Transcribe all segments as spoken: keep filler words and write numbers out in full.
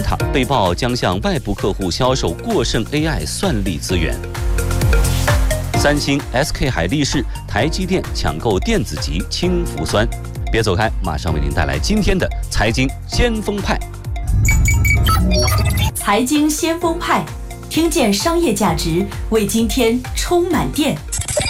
Meta 被曝将向外部客户销售过剩 A I 算力资源。三星、S K 海力士、台积电抢购电子级氢氟酸。别走开，马上为您带来今天的财经先锋派。 财经先锋派，听见商业价值，为今天充满电。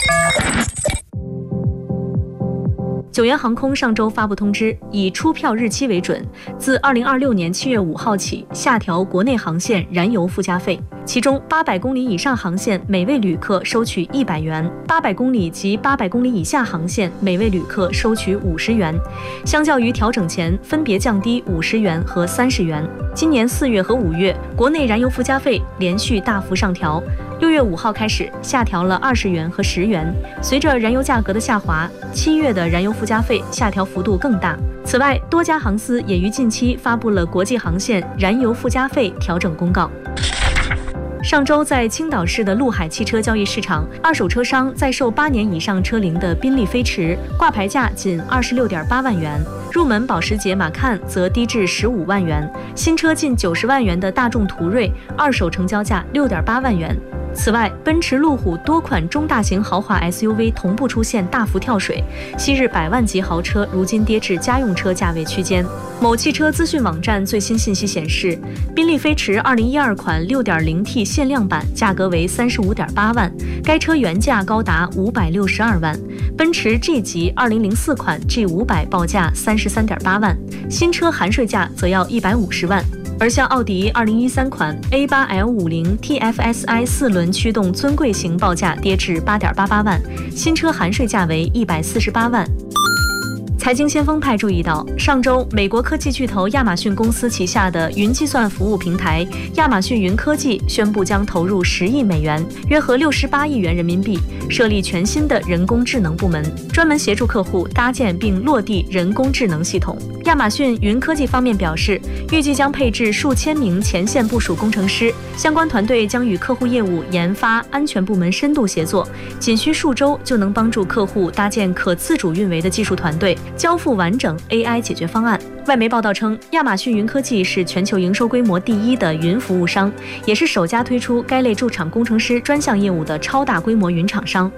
九元航空上周发布通知，以出票日期为准，自二零二六年七月五号起下调国内航线燃油附加费。其中八百公里以上航线每位旅客收取一百元，八百公里及八百公里以下航线每位旅客收取五十元，相较于调整前分别降低五十元和三十元。今年四月和五月，国内燃油附加费连续大幅上调。六月五号开始下调了二十元和十元，随着燃油价格的下滑，七月的燃油附加费下调幅度更大。此外，多家航司也于近期发布了国际航线燃油附加费调整公告。上周，在青岛市的陆海汽车交易市场，二手车商在售八年以上车龄的宾利飞驰，挂牌价仅二十六点八万元；入门保时捷马看则低至十五万元；新车近九十万元的大众途锐，二手成交价六点八万元。此外，奔驰、路虎多款中大型豪华 S U V 同步出现大幅跳水，昔日百万级豪车如今跌至家用车价位区间。某汽车资讯网站最新信息显示，宾利飞驰二零一二款 六点零 T 限量版价格为三十五点八万，该车原价高达五百六十二万；奔驰 G 级二零零四款 G 五百报价三十三点八万，新车含税价则要一百五十万。而像奥迪二零一三款 A 八 L 五十 T F S I 四轮驱动尊贵型报价跌至八点八八万，新车含税价为一百四十八万。财经先锋派注意到，上周美国科技巨头亚马逊公司旗下的云计算服务平台亚马逊云科技宣布将投入十亿美元，约合六十八亿元人民币，设立全新的人工智能部门，专门协助客户搭建并落地人工智能系统。亚马逊云科技方面表示，预计将配置数千名前线部署工程师，相关团队将与客户业务、研发、安全部门深度协作，仅需数周就能帮助客户搭建可自主运维的技术团队，交付完整 A I 解决方案。外媒报道称，亚马逊云科技是全球营收规模第一的云服务商，也是首家推出该类驻场工程师专项业务的超大规模云厂商。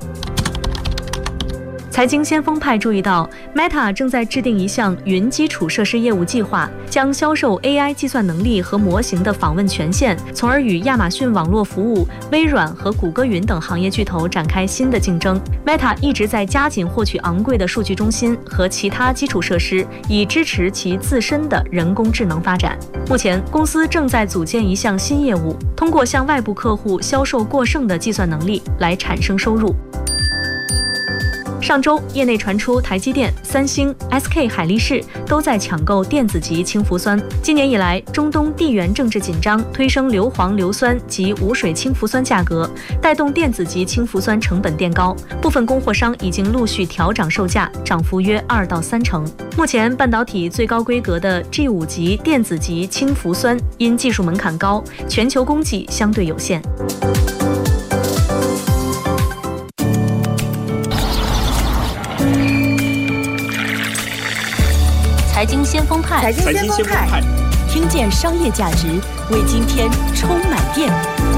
财经先锋派注意到 ，Meta 正在制定一项云基础设施业务计划，将销售 A I 计算能力和模型的访问权限，从而与亚马逊网络服务、微软和谷歌云等行业巨头展开新的竞争。Meta 一直在加紧获取昂贵的数据中心和其他基础设施，以支持其自身的人工智能发展。目前，公司正在组建一项新业务，通过向外部客户销售过剩的计算能力来产生收入。上周，业内传出台积电、三星、S K 海力士都在抢购电子级氢氟酸。今年以来，中东地缘政治紧张推升硫磺硫酸及无水氢氟酸价格，带动电子级氢氟酸成本垫高。部分供货商已经陆续调涨售价，涨幅约二到三成。目前，半导体最高规格的 G 五 级电子级氢氟酸因技术门槛高，全球供给相对有限。 财经先锋派， 财经先锋派， 听见商业价值，为今天充满电。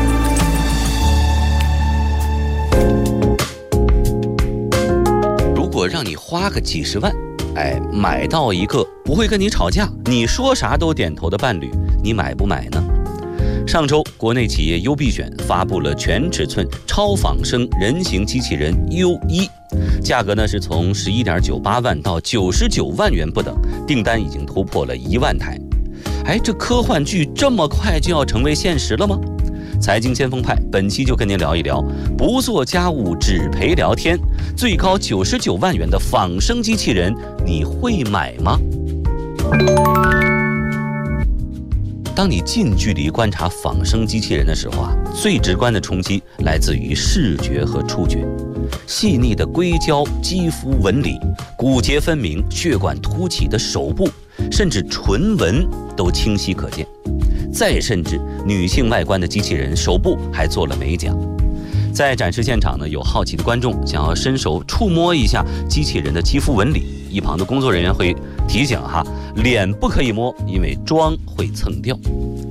如果让你花个几十万，哎，买到一个不会跟你吵架，你说啥都点头的伴侣，你买不买呢？上周，国内企业优必选发布了全尺寸超仿生人形机器人 U 一，价格呢是从十一点九八万到九十九万元不等，订单已经突破了一万台。哎，这科幻剧这么快就要成为现实了吗？财经先锋派本期就跟您聊一聊，不做家务只陪聊天，最高九十九万元的仿生机器人，你会买吗？当你近距离观察仿生机器人的时候啊，最直观的冲击来自于视觉和触觉。细腻的硅胶肌肤纹理，骨节分明、血管凸起的手部，甚至唇纹都清晰可见。再甚至，女性外观的机器人手部还做了美甲。在展示现场呢，有好奇的观众想要伸手触摸一下机器人的肌肤纹理，一旁的工作人员会提醒哈，脸不可以摸，因为妆会蹭掉。